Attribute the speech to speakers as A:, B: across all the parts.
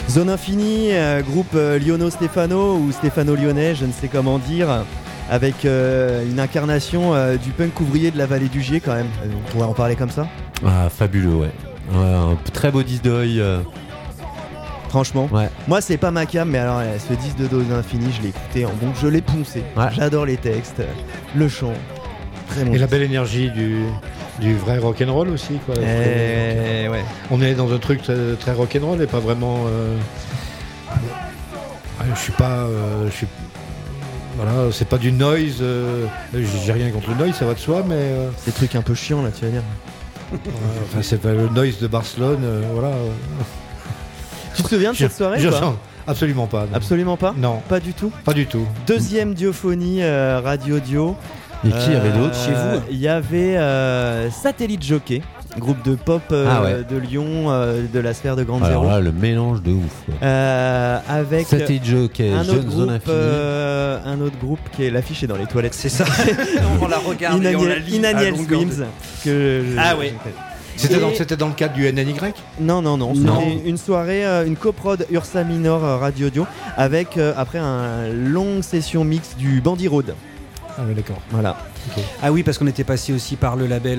A: Zone Infinie, groupe Liono Stefano ou Stefano Lyonnais, je ne sais comment dire, avec une incarnation du punk ouvrier de la vallée du Gier quand même. On pourrait en parler comme ça.
B: Ah, fabuleux, ouais. Un très beau disque d'œil.
A: Franchement,
B: Ouais.
A: moi c'est pas ma cam, mais alors ce disque de Zone Infinie, je l'ai écouté, donc je l'ai poncé.
B: Ouais.
A: J'adore les textes, le chant, très bon.
C: Et la belle énergie du vrai rock'n'roll aussi, quoi.
A: Ouais.
C: On est dans un truc très rock'n'roll et pas vraiment. Je suis pas. Voilà, c'est pas du noise. J'ai rien contre le noise, ça va de soi, mais.
A: Ces trucs un peu chiants là, tu vas dire.
C: Enfin, c'est pas le noise de Barcelone, voilà.
A: Tu te souviens de cette soirée
C: Je
A: ou pas
C: chante absolument pas. Non.
A: Absolument pas.
C: Non,
A: Pas du tout.
C: pas du tout.
A: Deuxième diophonie Radio Dio.
B: Et qui y avait d'autres chez vous?
A: Il y avait Satellite Jockey, groupe de pop de Lyon, de la sphère de Grande
B: Alors
A: Zéro.
B: là, le mélange de ouf.
A: Avec
B: C'était Jockey,
A: un autre
B: Jeune Zone
A: groupe,
B: Infinie.
A: un autre groupe qui est l'affiche est dans les toilettes.
D: C'est ça. On la regarde et on la lit à
A: Inaniel
D: longueur de-
A: Swims. Ah ouais.
C: C'était dans le cadre du NNY.
A: Non.
B: Non.
A: C'était une soirée, une coprod Ursa Minor Radio Dio avec après un longue session mix du Bandy Road.
C: Ah oui, d'accord.
A: Voilà.
D: Ah oui, parce qu'on était passé aussi par le label.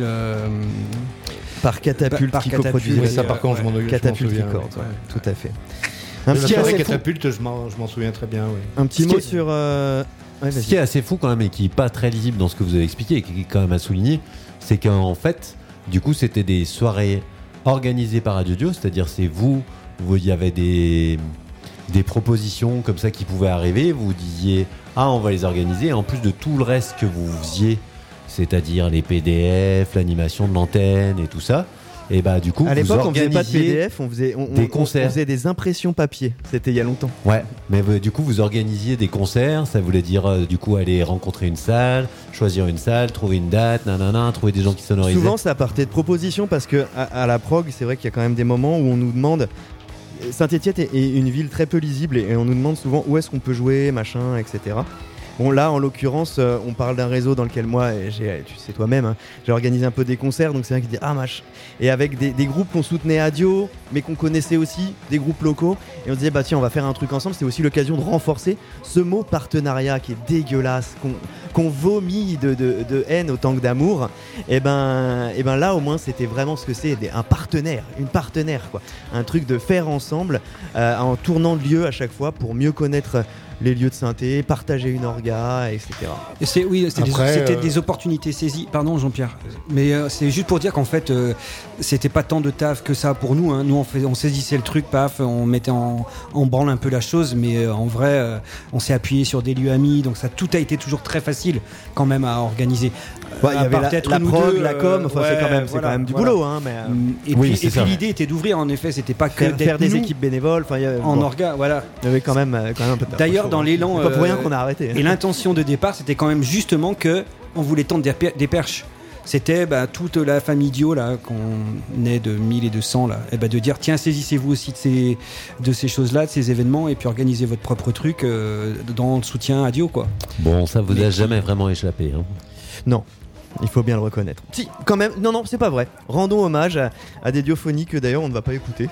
A: Par Catapulte
D: Par
A: qui
D: Catapulte,
A: coproduisait.
C: Oui, ça par contre, je m'en
A: Catapulte
C: souviens.
A: Records,
C: ouais.
A: ouais, tout à fait. Un
C: La
A: petit,
C: soirée
A: assez fou-
C: Catapulte, je m'en souviens très bien. Oui.
A: un petit
B: Ce
A: mot
B: qui est-
A: sur. Ouais,
B: Ce
A: vas-y.
B: qui est assez fou quand même et qui n'est pas très lisible dans ce que vous avez expliqué et qui est quand même à souligner, c'est qu'en fait, du coup, c'était des soirées organisées par Radio Dio, c'est-à-dire c'est vous, il y avait des propositions comme ça qui pouvaient arriver, vous disiez ah on va les organiser, et en plus de tout le reste que vous faisiez, c'est-à-dire les PDF, l'animation de l'antenne et tout ça, et bah du coup
A: À
B: vous
A: l'époque, on faisait pas de
B: organisiez
A: PDF, on faisait
B: des concerts.
A: on faisait des impressions papier. C'était il y a longtemps.
B: Ouais, mais du coup vous organisiez des concerts, ça voulait dire du coup aller rencontrer une salle, choisir une salle, trouver une date, nanana, trouver des gens qui sonorisaient.
A: Souvent, ça partait de propositions parce que à la prog, c'est vrai qu'il y a quand même des moments où on nous demande. Saint-Étienne est une ville très peu lisible et on nous demande souvent où est-ce qu'on peut jouer, machin, etc. Bon là en l'occurrence on parle d'un réseau dans lequel moi tu sais toi-même hein, j'ai organisé un peu des concerts donc c'est vrai qu'il dit ah mach et avec des groupes qu'on soutenait à Dio mais qu'on connaissait aussi des groupes locaux et on se disait bah tiens on va faire un truc ensemble. C'était aussi l'occasion de renforcer ce mot partenariat qui est dégueulasse qu'on vomit de haine autant que d'amour et ben là au moins c'était vraiment ce que c'est un partenaire, une partenaire quoi, un truc de faire ensemble en tournant de lieu à chaque fois pour mieux connaître les lieux de synthé, partager une orga, etc.
D: Et c'était
C: Après,
D: des opportunités saisies. Pardon Jean-Pierre, mais c'est juste pour dire qu'en fait c'était pas tant de taf que ça pour nous. Hein. Nous on saisissait le truc, paf, on mettait en branle un peu la chose, mais en vrai on s'est appuyé sur des lieux amis, donc ça tout a été toujours très facile quand même à organiser.
A: Ouais, il y avait la
D: nous
A: prog,
D: deux,
A: la com, enfin c'est quand même du boulot, hein, mais
D: Et
B: Oui,
D: puis,
B: c'est ça.
D: l'idée était d'ouvrir, en effet, c'était pas que
A: faire
D: d'être
A: des
D: nous
A: équipes bénévoles, enfin
D: en orga, voilà.
A: il y avait quand même un peu de taf.
D: D'ailleurs, dans l'élan,
A: C'est pas pour rien qu'on a arrêté.
D: Et l'intention de départ, c'était quand même justement que on voulait tendre des perches. C'était toute la famille Dio là, qu'on est de 1000 et de 100 là, et de dire tiens saisissez-vous aussi de ces choses-là, de ces événements, et puis organisez votre propre truc dans le soutien à Dio quoi.
B: Bon, ça vous a jamais vraiment échappé. Hein.
A: Non. Il faut bien le reconnaître. Si, quand même, non, c'est pas vrai. Rendons hommage à des diophonies que d'ailleurs on ne va pas écouter.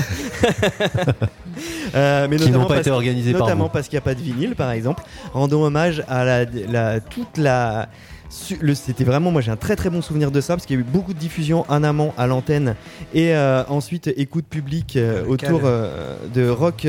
A: Mais
B: Qui n'ont pas été organisées par
A: notamment
B: vous.
A: parce qu'il n'y a pas de vinyle, par exemple. Rendons hommage à toute la. C'était vraiment, moi j'ai un très très bon souvenir de ça parce qu'il y a eu beaucoup de diffusion en amont à l'antenne et ensuite écoute publique autour de Rock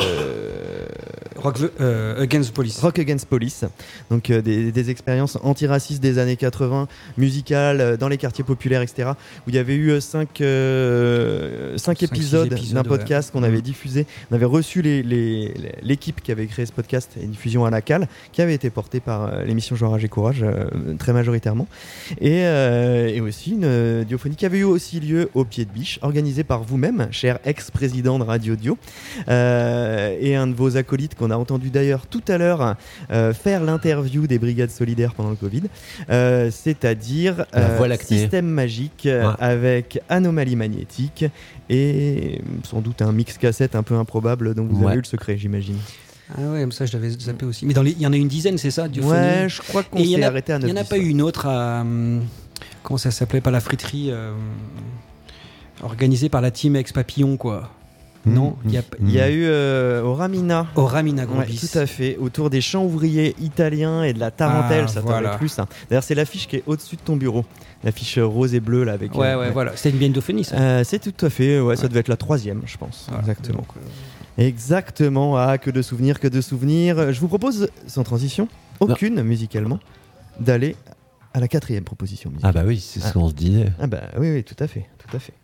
D: Against Police.
A: Rock Against Police, donc des expériences antiracistes des années 80, musicales dans les quartiers populaires, etc. Où il y avait eu 5 épisodes d'un podcast qu'on avait diffusé. On avait reçu l'équipe qui avait créé ce podcast et une diffusion à la cale qui avait été portée par l'émission Joie, Rage et Courage très majoritairement et aussi une diophonie qui avait eu aussi lieu au Pied de Biche, organisée par vous-même, cher ex-président de Radio Dio, et un de vos acolytes qu'on a entendu d'ailleurs tout à l'heure faire l'interview des brigades solidaires pendant le Covid, c'est-à-dire
B: La Voie lactée.
A: Système Magique avec Anomalie Magnétique et sans doute un mix cassette un peu improbable dont vous avez eu le secret, j'imagine.
D: Ah ouais, ça je l'avais zappé aussi. Mais il y en a une dizaine, c'est ça, diophonie.
A: Ouais, je crois qu'on s'est arrêté à 9.
D: Il n'y en a pas eu une autre à... comment ça s'appelait, pas la friterie organisée par la team Ex Papillon, quoi. Non, il y a
A: Il y a eu au Ramina.
D: au Ramina
A: Ouais,
D: Grobis.
A: tout à fait, autour des champs ouvriers italiens et de la tarentelle,
D: Ah,
A: ça
D: voilà.
A: t'aurait plu ça. D'ailleurs, c'est l'affiche qui est au-dessus de ton bureau, l'affiche rose et bleue là avec.
D: Ouais, voilà. C'est une biennophonie, ça.
A: C'est tout à fait, ouais, ça devait être la 3e, je pense.
D: Voilà.
A: Exactement.
D: Donc,
A: Exactement, ah, que de souvenirs, que de souvenirs. Je vous propose, sans transition, aucune musicalement, d'aller à la 4e proposition musicale.
B: Ah bah oui, c'est ce qu'on se disait.
A: Ah bah oui, tout à fait, tout à fait.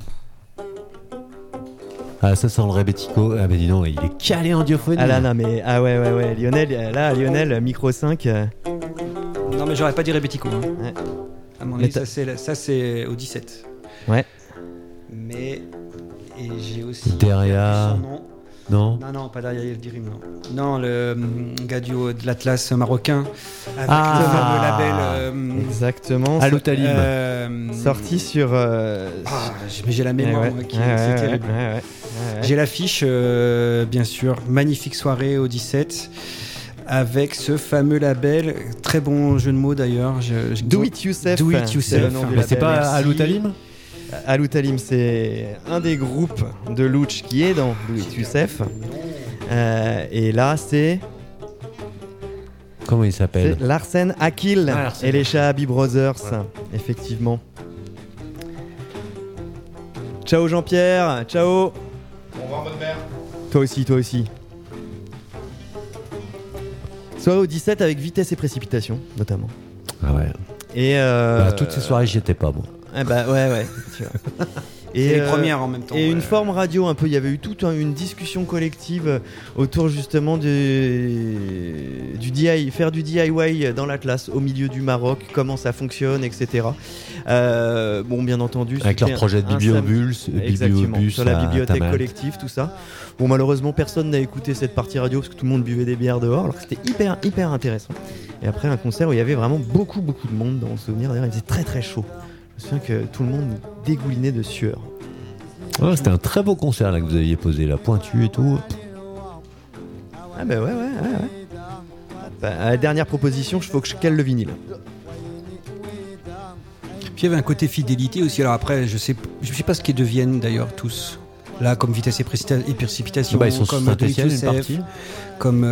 B: Ah, ça sent le Rebetiko. Ah bah dis donc, il est calé en diophonie.
A: Ah là, non mais, ah ouais, Lionel, micro 5,
D: Non, mais j'aurais pas dit Rebetiko. Hein.
A: Ouais.
D: À mon
A: Mais
D: avis, ça c'est au 17.
A: ouais.
D: Mais. Et j'ai aussi.
B: Derrière.
D: Son nom.
B: Non.
D: Non, pas derrière Yildirim, non. Non, le gars de l'Atlas marocain. Avec
B: Ah.
D: le fameux label.
A: Exactement.
B: Al-Outalim.
A: Sorti sur.
D: Mais j'ai la mémoire, moi, c'est terrible.
A: Ouais.
D: J'ai l'affiche, bien sûr. Magnifique soirée au 17. Avec ce fameux label. Très bon jeu de mots d'ailleurs.
A: Do It Yourself.
D: Do It
A: c'est le
D: Yourself.
A: nom du
B: Mais c'est
A: label.
B: pas Al-Outalim
A: Al-Outalim, c'est un des groupes de Louch qui est dans Do It Yourself. Et là, c'est
B: Comment il s'appelle
A: Larsen Akil
B: Ah, Larsen.
A: et les Shahabi Brothers, effectivement. Ciao Jean-Pierre, ciao.
E: Au revoir, bonne mère.
A: Toi aussi. Soirée au 17 avec Vitesse et Précipitation, notamment.
B: Ah ouais.
A: Et
B: Toutes ces soirées, j'y étais pas, moi.
A: Ah bah ouais, tu vois. Et
D: C'est les premières en même temps.
A: Et
D: ouais.
A: une forme radio un peu, il y avait eu toute une discussion collective autour justement faire du DIY dans l'Atlas au milieu du Maroc, comment ça fonctionne, etc. Bon, bien entendu,
B: Avec
A: c'était
B: leur projet de
A: un
B: bibliobus,
A: exactement, sur la
B: à
A: bibliothèque
B: Tamal.
A: collective, tout ça. Bon, malheureusement, personne n'a écouté cette partie radio parce que tout le monde buvait des bières dehors, alors que c'était hyper intéressant. Et après, un concert où il y avait vraiment beaucoup de monde dans le souvenir. D'ailleurs, il faisait très chaud. Je me souviens que tout le monde dégoulinait de sueur.
B: Ouais, c'était un très beau concert là que vous aviez posé, la pointue et tout.
A: Ah bah ouais. Bah, dernière proposition, il faut que je cale le vinyle.
D: Puis il y avait un côté fidélité aussi. Alors après, je sais pas ce qu'ils deviennent d'ailleurs tous. Là, comme Vitesse et Précipitation,
B: Bah, ils sont sur
D: comme Do It
B: Saint-Etienne, une
D: Yourself,
B: partie.
D: comme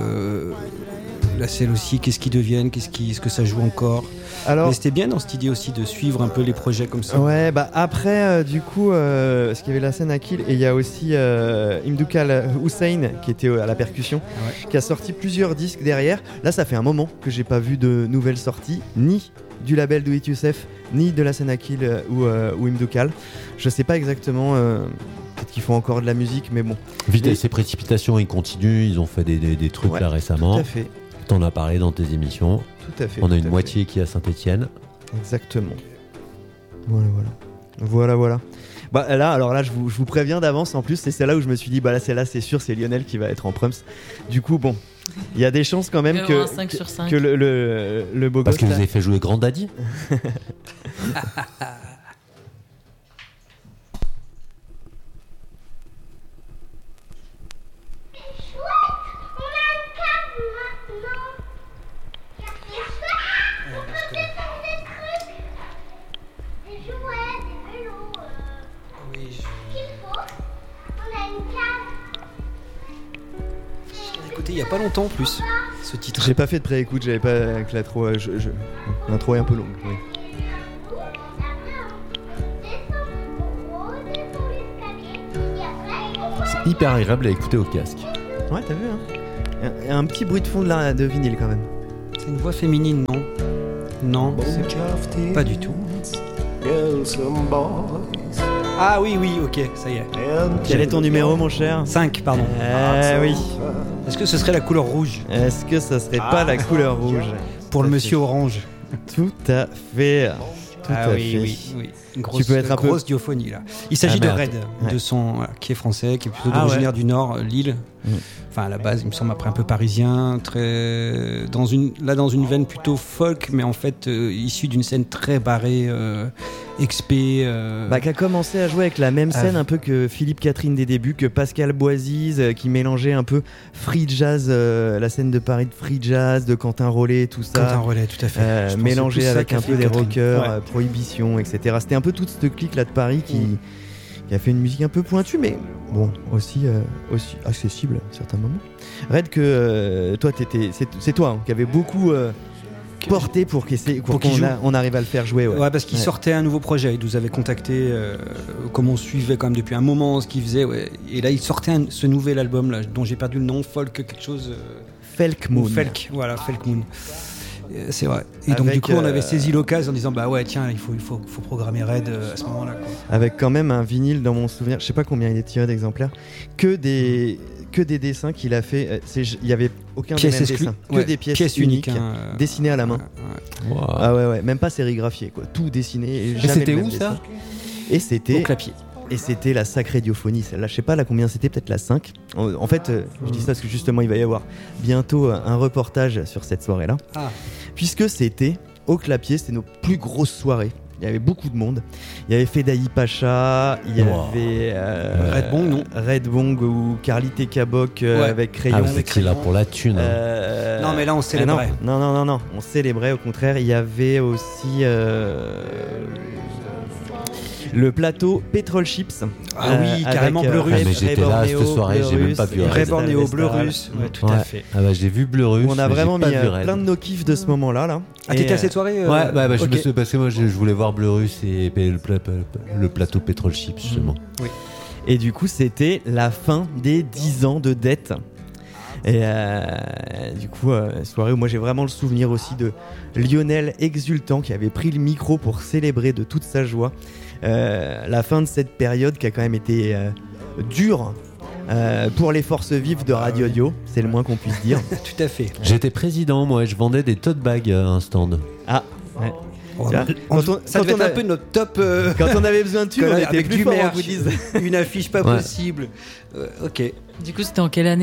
D: la selle aussi. Qu'est-ce qu'ils deviennent Est-ce que ça joue encore?
A: Alors,
D: Mais c'était bien dans cette idée aussi de suivre un peu les projets comme ça.
A: ouais, bah après, du coup, parce qu'il y avait la scène Akil et il y a aussi Imdoukal Hussein qui était à la percussion, qui a sorti plusieurs disques derrière. Là, ça fait un moment que j'ai pas vu de nouvelles sorties, ni du label Do It Yourself, ni de la scène Akil ou Imdoukal. Je sais pas exactement. Peut-être qu'ils font encore de la musique, mais bon.
B: Vitesse et Précipitation, ils continuent, ils ont fait des trucs
A: Ouais,
B: là récemment.
A: Tout à fait.
B: T'en as parlé dans tes émissions.
A: Tout à fait.
B: On a
A: tout
B: une
A: à fait.
B: moitié qui est à Saint-Etienne.
A: Exactement. Voilà. Bah là, alors là, je vous préviens d'avance. En plus, c'est celle-là où je me suis dit, bah là, celle-là, c'est sûr, c'est Lionel qui va être en prums. Du coup, bon, il y a des chances quand même
F: Un 5 sur 5.
A: que le beau
B: Parce
A: gosse
B: que vous
A: là-
B: avez fait jouer Grand Daddy.
D: Écoutez, il y a pas longtemps en plus, ce titre.
A: J'ai pas fait de pré-écoute, j'avais pas avec l'intro. L'intro est un peu longue. Oui.
B: C'est hyper agréable à écouter au casque.
A: Ouais, t'as vu, hein. Il y a un petit bruit de fond de vinyle quand même.
D: C'est une voix féminine, non? Non, c'est pas du tout. Ah oui, ok, ça y est.
A: Quel est ton numéro, mon cher?
D: 5, pardon.
A: Oui.
D: Est-ce que ce serait la couleur rouge
A: Est-ce que ça serait pas la couleur rouge?
D: pour le
A: Tout à
D: monsieur orange?
A: Tout à fait. Tout à fait.
D: oui. Une grosse,
A: peux être un peu-
D: grosse diophonie là. Il s'agit
B: Ah,
D: de
B: merde.
D: Red,
A: Ouais.
D: de son qui est français, qui est plutôt
B: Ah,
D: originaire du Nord, Lille.
A: Mm.
D: Enfin à la base, il me semble après un peu parisien, très dans une veine plutôt folk, mais en fait issu d'une scène très barrée, expé.
A: Bah, qui a commencé à jouer avec la même scène un peu que Philippe Catherine des débuts, que Pascal Boisise, qui mélangeait un peu free jazz, la scène de Paris de free jazz, de Quentin Rollet, tout ça.
D: Quentin Rollet, tout à fait. Je pense que c'est
A: Mélangé
D: plus ça
A: avec
D: qu'a
A: un
D: fait
A: peu des
D: Catherine.
A: rockers,
D: Ouais.
A: Prohibition, etc. C'était un peu toute cette clique là de Paris qui a fait une musique un peu pointue, mais bon, aussi accessible à certains moments. Red, que toi, c'est toi qui avait beaucoup porté pour qu'on arrive à le faire jouer.
D: Ouais, parce qu'il sortait un nouveau projet. Il nous avait contacté, comme on suivait quand même depuis un moment ce qu'il faisait. Ouais. Et là, il sortait ce nouvel album là, dont j'ai perdu le nom, folk quelque chose.
A: Folk Moon.
D: Folk Moon. C'est vrai. Et donc du coup, on avait saisi l'occasion en disant bah ouais, tiens, il faut programmer Red à ce moment-là. Quoi.
A: Avec quand même un vinyle dans mon souvenir. Je sais pas combien il est tiré d'exemplaires. Que des dessins qu'il a fait. Il y avait aucun des mêmes dessins. Que des pièces uniques dessinées à la main.
B: Wow.
A: Ah ouais. Même pas sérigraphié quoi. Tout dessiné.
B: Et c'était où ça ?
A: Et c'était
D: au clapier.
A: Et c'était la Sacrée Diophonie, celle-là, je sais pas combien c'était, peut-être la 5. En fait, je dis ça parce que justement il va y avoir bientôt un reportage sur cette soirée-là. Puisque c'était au clapier, c'était nos plus grosses soirées. Il y avait beaucoup de monde. Il y avait Fedaï Pacha, il y avait Red Bong ou Carly Tekabok avec Crayon.
B: C'est là pour la thune.
D: Non mais là on célébrait.
A: Non, on célébrait, au contraire. Il y avait aussi le plateau Petrol Chips.
D: Ah oui, carrément Bleu Russe.
B: Mais j'étais là cette soirée, j'ai même pas vu
D: Reborneo, Bleu Russe. Ouais, tout à fait.
B: Ah bah j'ai vu Bleu Russe.
A: On a vraiment mis plein de nos kiffs de ce moment-là.
D: Ah, t'étais à cette soirée
B: je me suis parce que moi je voulais voir Bleu Russe et le plateau Petrol Chips justement.
D: Oui.
A: Et du coup, c'était la fin des 10 ans de dette. Et du coup, soirée où moi j'ai vraiment le souvenir aussi de Lionel exultant qui avait pris le micro pour célébrer de toute sa joie la fin de cette période qui a quand même été dure pour les forces vives de Radio Dio, c'est le moins qu'on puisse dire.
D: Tout à fait.
B: J'étais président, moi, et je vendais des tote bags à un stand.
A: Ah, ouais.
D: Ça devait être un peu notre top.
A: Quand on avait besoin de thunes, on était plus fort, on vous dise.
D: Une affiche pas possible. Ok.
E: Du coup, c'était en quelle année ?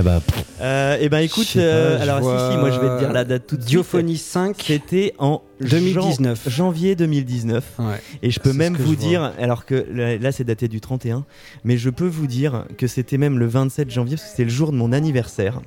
A: Écoute, alors si, moi je vais te dire la date tout de suite.
D: Diophonie 5,
A: c'était en
D: 2019.
A: Janvier 2019.
D: Ouais.
A: Et je peux même vous dire, alors que là c'est daté du 31, mais je peux vous dire que c'était même le 27 janvier, parce que c'était le jour de mon anniversaire.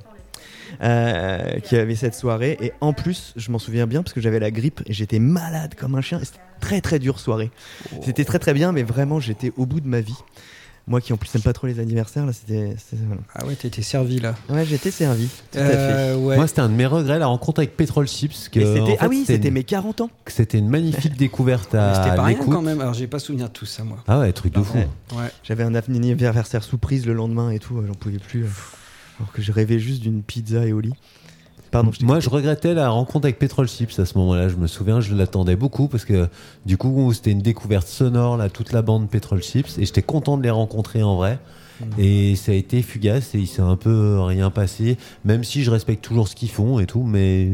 A: Qui avait cette soirée, et en plus je m'en souviens bien parce que j'avais la grippe et j'étais malade comme un chien, et c'était très très dure soirée. C'était très très bien, mais vraiment j'étais au bout de ma vie. Moi qui en plus n'aime pas trop les anniversaires, là c'était voilà.
D: Ah ouais, t'étais servi là.
A: Ouais, j'étais servi, tout à fait.
D: Ouais.
B: Moi c'était un de mes regrets, la rencontre avec Petrol Chips.
A: C'était mes 40 ans.
B: C'était une magnifique découverte à
D: c'était pas
B: l'écoute.
D: rien quand même, alors j'ai pas souvenir de tout ça moi.
B: Ah ouais, truc de fou.
D: Ouais.
A: J'avais un anniversaire sous prise le lendemain et tout, j'en pouvais plus. Alors que je rêvais juste d'une pizza et au lit. Pardon,
B: moi je regrettais la rencontre avec Petrol Chips à ce moment-là, je me souviens, je l'attendais beaucoup parce que du coup c'était une découverte sonore, là, toute la bande Petrol Chips, et j'étais content de les rencontrer en vrai. Et ça a été fugace et il s'est un peu rien passé, même si je respecte toujours ce qu'ils font et tout, mais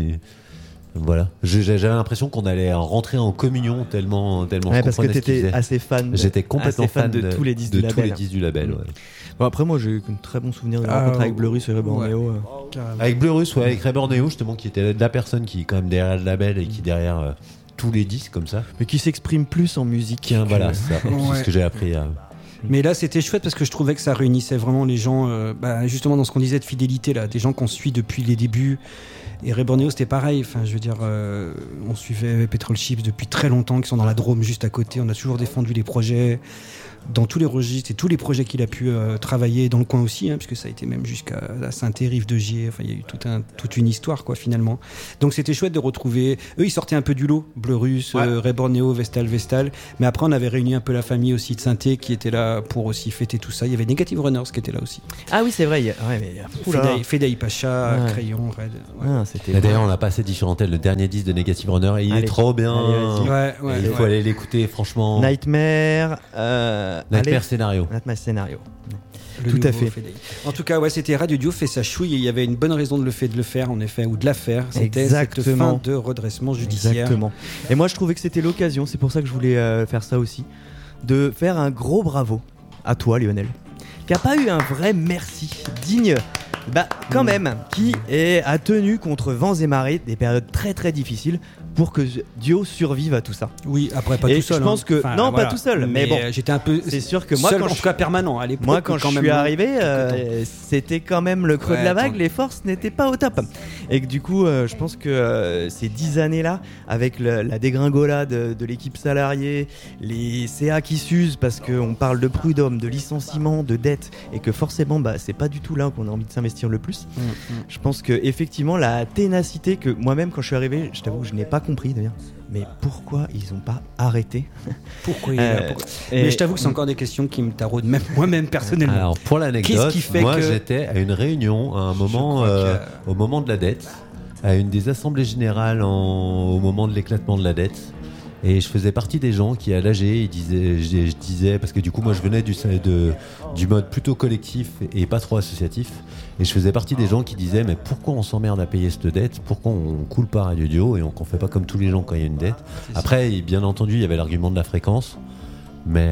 B: voilà, j'avais l'impression qu'on allait rentrer en communion tellement
A: parce que t'étais assez fan.
B: J'étais complètement fan
A: de tous les 10
B: du label. Ouais.
A: Bon, après moi j'ai eu un très bon souvenir de la rencontre avec Bleu Russe et Reborneo.
B: Avec Bleu Russe, avec Reborneo justement, qui était la personne qui est quand même derrière le label et qui derrière tous les disques comme ça,
A: mais qui s'exprime plus en musique.
B: Voilà, c'est ce que j'ai appris.
D: Mais là c'était chouette parce que je trouvais que ça réunissait vraiment les gens, justement dans ce qu'on disait de fidélité là, des gens qu'on suit depuis les débuts. Et Reborneo c'était pareil, enfin je veux dire, on suivait Petrol Chips depuis très longtemps, qui sont dans la Drôme juste à côté, on a toujours défendu les projets dans tous les registres et tous les projets qu'il a pu travailler dans le coin aussi, puisque ça a été même jusqu'à la Saint-Thé, Rive de Gier, enfin il y a eu toute une histoire quoi finalement. Donc c'était chouette de retrouver, eux ils sortaient un peu du lot, Bleu Russe, Reborneo, Vestal, mais après on avait réuni un peu la famille aussi de Saint-Thé qui était là pour aussi fêter tout ça. Il y avait Negative Runners qui était là aussi.
A: Ah oui c'est vrai,
D: Fedaï Pacha, Crayon, Red.
B: D'ailleurs on a passé Differentel, le dernier disque de Negative Runner, et il est trop bien. Il faut aller l'écouter franchement.
A: Nightmare
B: Scénario.
A: Scénario.
D: Tout à fait. En tout cas, c'était Radio Dio fait sa chouille et il y avait une bonne raison de le faire en effet, ou de la faire. C'était cette fin de redressement judiciaire.
A: Exactement. Et moi je trouvais que c'était l'occasion, c'est pour ça que je voulais faire ça aussi, de faire un gros bravo à toi Lionel, qui a pas eu un vrai merci digne, quand même, qui a tenu contre vents et marées des périodes très très difficiles pour que Dio survive à tout ça.
D: Oui, après pas tout seul.
A: Je pense que pas tout seul, mais bon,
D: j'étais un peu.
A: C'est sûr que moi,
D: seul, en tout cas permanent à l'époque.
A: Moi, quand je suis arrivé, c'était quand même le creux de la vague. Les forces n'étaient pas au top. et que du coup je pense que ces 10 années-là, avec la dégringolade de l'équipe salariée, les CA qui s'usent parce qu'on parle de prud'homme, de licenciement, de dette, et que forcément c'est pas du tout là qu'on a envie de s'investir le plus. Je pense que effectivement la ténacité que moi-même quand je suis arrivé, je t'avoue je n'ai pas compris d'ailleurs, mais pourquoi ils ont pas arrêté?
D: Pourquoi Mais je t'avoue que c'est encore des questions qui me taraudent même moi-même personnellement.
B: Alors pour l'anecdote,
D: Qu'est-ce qui fait
B: moi
D: que...
B: j'étais à une réunion à un moment au moment de la dette, à une des assemblées générales au moment de l'éclatement de la dette. Et je faisais partie des gens qui, à l'AG, je disais, parce que du coup, moi, je venais du mode plutôt collectif et pas trop associatif. Et je faisais partie des gens qui disaient, mais pourquoi on s'emmerde à payer cette dette? Pourquoi on coule pas Radio Dio et on fait pas comme tous les gens quand il y a une dette? Après, bien entendu, il y avait l'argument de la fréquence, mais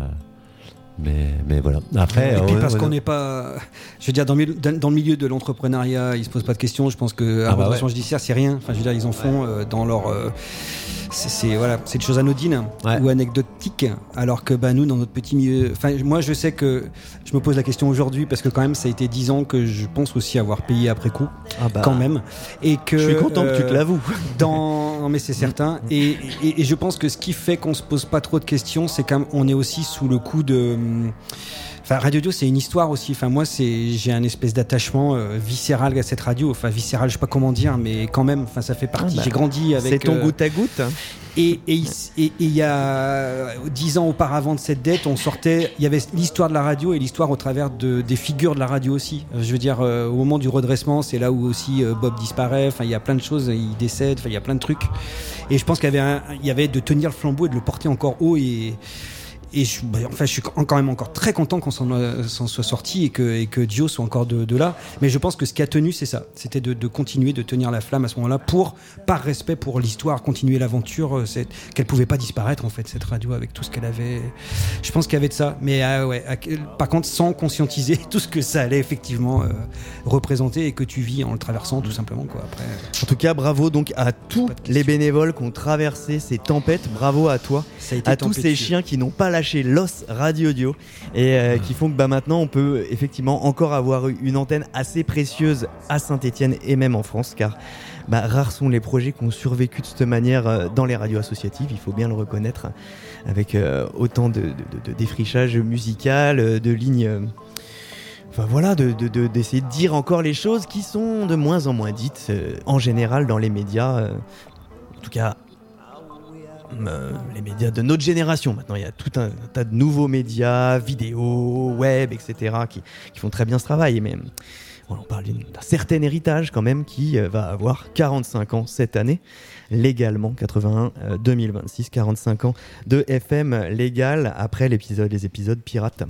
B: voilà. Après,
D: et puis parce qu'on n'est pas, je veux dire, dans le milieu de l'entrepreneuriat, ils se posent pas de questions. Je pense que la redressement judiciaire, c'est rien. Enfin, je veux dire, ils en font dans leur c'est des choses anodines ou anecdotiques, alors que nous dans notre petit milieu, enfin moi je sais que je me pose la question aujourd'hui parce que quand même ça a été 10 ans que je pense aussi avoir payé après coup quand même, et que
A: je suis content que tu te l'avoues.
D: Non mais c'est certain, et je pense que ce qui fait qu'on se pose pas trop de questions, c'est qu'on est aussi sous le coup de... Enfin, Radio Dio, c'est une histoire aussi. Enfin, moi, j'ai un espèce d'attachement viscéral à cette radio. Enfin, viscéral, je sais pas comment dire, mais quand même, enfin, ça fait partie. J'ai grandi avec.
A: C'est ton goutte à goutte.
D: Et il y a 10 ans auparavant de cette dette, il y avait l'histoire de la radio et l'histoire au travers des figures de la radio aussi. Je veux dire, au moment du redressement, c'est là où aussi Bob disparaît. Enfin, il y a plein de choses, il décède. Enfin, il y a plein de trucs. Et je pense qu'il y avait de tenir le flambeau et de le porter encore haut. Et je suis quand même encore très content qu'on s'en soit sorti et que Dio soit encore de là. Mais je pense que ce qui a tenu, c'est ça. C'était de continuer de tenir la flamme à ce moment-là par respect pour l'histoire, continuer l'aventure, qu'elle pouvait pas disparaître en fait, cette radio, avec tout ce qu'elle avait. Je pense qu'il y avait de ça. Mais par contre, sans conscientiser tout ce que ça allait effectivement représenter et que tu vis en le traversant tout simplement, quoi. Après,
A: en tout cas, bravo donc à tous les bénévoles qui ont traversé ces tempêtes. Bravo à toi, à tous ces chiens qui n'ont pas lâché l'os Radio Dio et qui font que maintenant on peut effectivement encore avoir une antenne assez précieuse à Saint-Étienne et même en France, car rares sont les projets qui ont survécu de cette manière dans les radios associatives, il faut bien le reconnaître, avec autant de défrichage musical, de lignes... Enfin voilà, d'essayer de dire encore les choses qui sont de moins en moins dites en général dans les médias, en tout cas les médias de notre génération. Maintenant il y a tout un tas de nouveaux médias, vidéo, web, etc. qui font très bien ce travail, mais voilà, on parle d'un certain héritage quand même qui va avoir 45 ans cette année, légalement, 81-2026, 45 ans de FM légal après les épisodes pirates.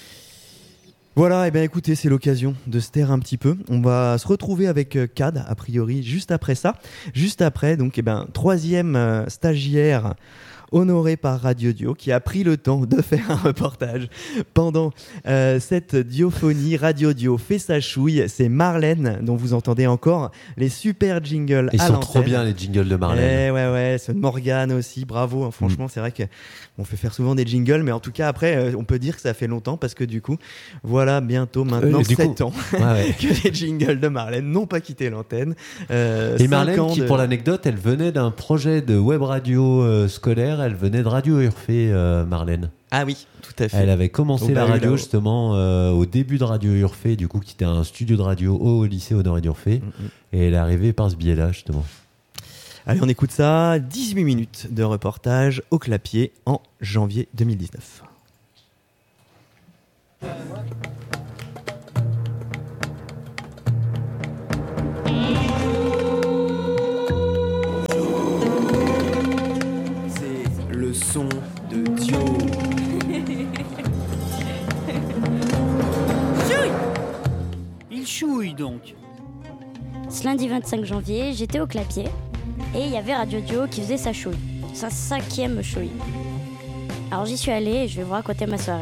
A: Voilà, et bien écoutez, c'est l'occasion de se taire un petit peu. On va se retrouver avec Cad, a priori, juste après ça. Juste après, donc, troisième stagiaire honoré par Radio Dio, qui a pris le temps de faire un reportage pendant cette diophonie. Radio Dio fait sa chouille. C'est Marlène, dont vous entendez encore les super jingles à l'antenne.
B: Ils sont trop bien, les jingles de Marlène.
A: Ouais, c'est Morgane aussi, bravo. Franchement, c'est vrai qu'on fait faire souvent des jingles, mais en tout cas, après, on peut dire que ça fait longtemps, parce que du coup, voilà, bientôt maintenant 7 ans que les jingles de Marlène n'ont pas quitté l'antenne.
B: Et Marlène, qui, pour l'anecdote, elle venait d'un projet de web radio scolaire. Elle venait de Radio Urfé, Marlène.
A: Ah oui, tout à fait.
B: Elle avait commencé la radio justement au début de Radio Urfé, du coup, qui était un studio de radio au lycée Honoré d'Urfé. Et elle est arrivée par ce biais-là, justement.
A: Allez, on écoute ça. 18 minutes de reportage au Clapier en janvier 2019. Le son de Dio.
E: Chouille. Il chouille donc.
F: Ce lundi 25 janvier, j'étais au Clapier et il y avait Radio Dio qui faisait sa chouille, sa 5e chouille. Alors j'y suis allée et je vais vous raconter ma soirée.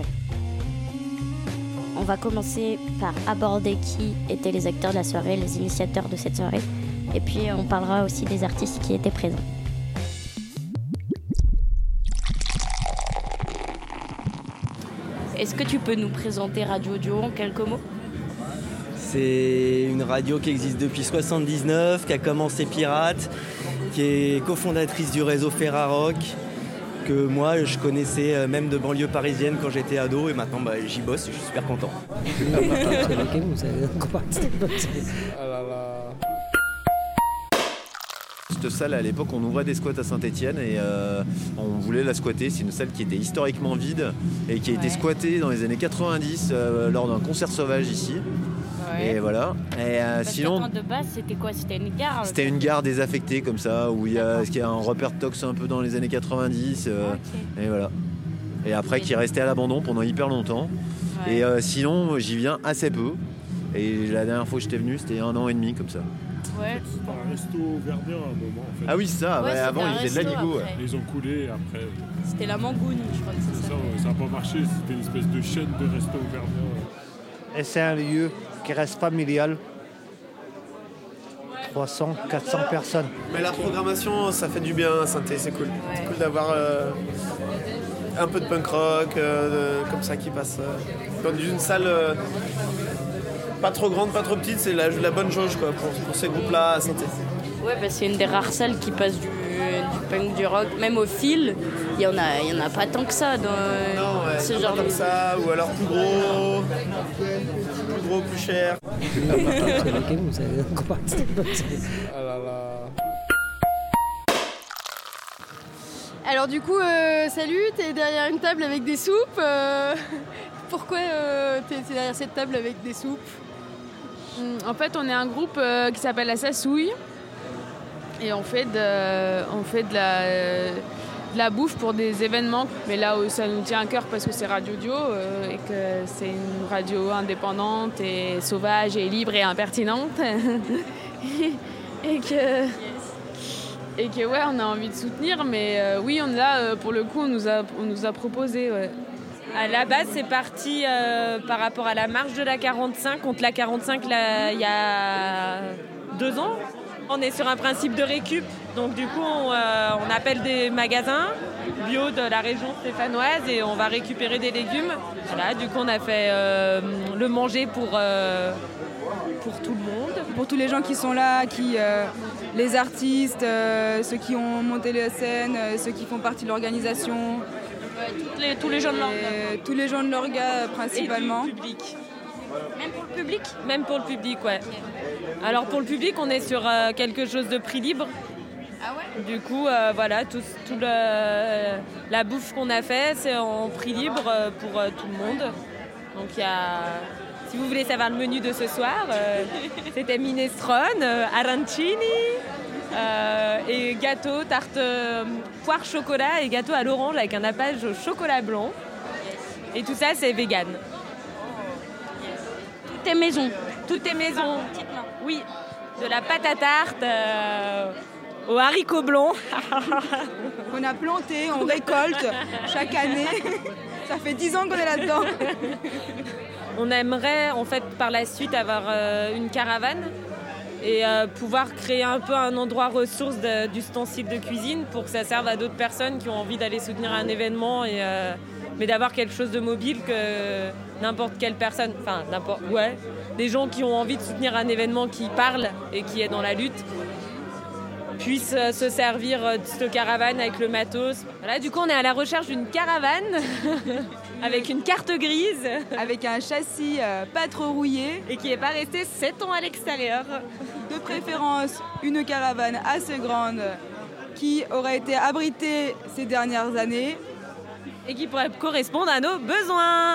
F: On va commencer par aborder qui étaient les acteurs de la soirée, les initiateurs de cette soirée, et puis on parlera aussi des artistes qui étaient présents.
G: Est-ce que tu peux nous présenter Radio Dio en quelques mots ? C'est une radio qui existe depuis 1979, qui a commencé pirate, qui est cofondatrice du réseau Ferrarock, que moi je connaissais même de banlieue parisienne quand j'étais ado, et maintenant j'y bosse et je suis super content.
H: Cette salle, à l'époque, on ouvrait des squats à Saint-Etienne et on voulait la squatter. C'est une salle qui était historiquement vide et qui a été squattée dans les années 90 lors d'un concert sauvage ici. Ouais. Et voilà. Et sinon,
F: de base, c'était quoi? C'était une gare?
H: C'était une gare désaffectée comme ça, où il y a un repère de tox un peu dans les années 90. Et voilà. Et après, qui est resté à l'abandon pendant hyper longtemps. Ouais. Et sinon, j'y viens assez peu. Et la dernière fois que j'étais venu, c'était 1 an et demi comme ça.
I: Ouais. C'était un resto verdien à un moment en fait.
H: Ah oui, ça, avant ils faisaient de l'anigo. Ouais.
I: Ils ont coulé après.
F: C'était la Mangoune, je crois que c'est ça.
I: Ça n'a pas marché, c'était une espèce de chaîne de resto verdien.
J: Et c'est un lieu qui reste familial. 300, 400 personnes.
K: Mais la programmation, ça fait du bien à Saint-Étienne, c'est cool. Ouais. C'est cool d'avoir un peu de punk rock comme ça qui passe. Dans une salle pas trop grande, pas trop petite, c'est la bonne jauge quoi, pour ces groupes-là à Saint-Étienne.
F: Ouais, c'est une des rares salles qui passe du punk, du rock, même au fil. Il y en a pas tant que ça dans ce genre
K: comme ça, ou alors plus gros, plus cher.
L: Alors du coup, salut, t'es derrière une table avec des soupes. Pourquoi t'es derrière cette table avec des soupes?
M: En fait, on est un groupe qui s'appelle La Sassouille. Et on fait de la bouffe pour des événements. Mais là où ça nous tient à cœur parce que c'est Radio Dio et que c'est une radio indépendante et sauvage et libre et impertinente. et que ouais, on a envie de soutenir. Mais oui, on est là, pour le coup, on nous a proposé. Ouais.
N: À la base, c'est parti par rapport à la marche de la 45 contre la 45 il y a 2 ans. On est sur un principe de récup, donc du coup on appelle des magasins bio de la région stéphanoise et on va récupérer des légumes. Voilà, du coup on a fait le manger pour tout le monde.
O: Pour tous les gens qui sont là, les artistes, ceux qui ont monté les scènes, ceux qui font partie de l'organisation.
N: Ouais, tous les gens de l'orga.
O: Tous les gens de l'orga principalement.
N: Et du public.
F: Même pour le public?
N: Même pour le public, ouais. Alors pour le public, on est sur quelque chose de prix libre.
F: Ah ouais?
N: Du coup, voilà, la bouffe qu'on a fait, c'est en prix libre pour tout le monde. Donc il y a... Si vous voulez savoir le menu de ce soir, c'était minestrone, arancini, et gâteau, tarte poire chocolat et gâteau à l'orange avec un nappage au chocolat blanc. Et tout ça, c'est vegan.
F: Tout est maison.
N: Tout est maison. Oui, de la pâte à tarte aux haricots blancs.
O: On a planté, on récolte chaque année. Ça fait 10 ans qu'on est là-dedans.
N: On aimerait en fait par la suite avoir une caravane et pouvoir créer un peu un endroit ressource d'ustensiles de cuisine pour que ça serve à d'autres personnes qui ont envie d'aller soutenir un événement mais d'avoir quelque chose de mobile que n'importe quelle personne, des gens qui ont envie de soutenir un événement qui parle et qui est dans la lutte puissent se servir de cette caravane avec le matos. Voilà, du coup, on est à la recherche d'une caravane avec une carte grise.
O: Avec un châssis pas trop rouillé.
N: Et qui n'est pas resté 7 ans à l'extérieur.
O: De préférence, une caravane assez grande qui aurait été abritée ces dernières années.
N: Et qui pourrait correspondre à nos besoins.